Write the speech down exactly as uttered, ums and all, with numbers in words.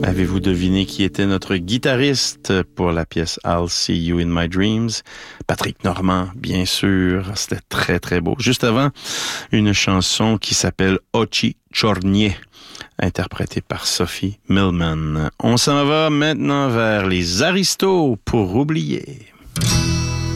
Avez-vous deviné qui était notre guitariste pour la pièce I'll See You in My Dreams? Patrick Normand, bien sûr. C'était très, très beau. Juste avant, une chanson qui s'appelle Oči Čornie, interprétée par Sophie Millman. On s'en va maintenant vers les aristos pour oublier.